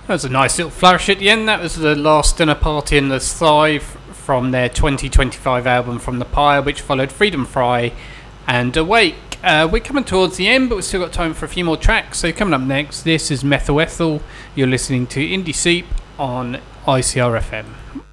That was a nice little flourish at the end. That was the last dinner party in the Thrive from their 2025 album From the Pyre, which followed Freedom Fry and Awake. We're coming towards the end, but we've still got time for a few more tracks. So coming up next, this is Methyl Ethel. You're listening to Indie Soup on ICRFM.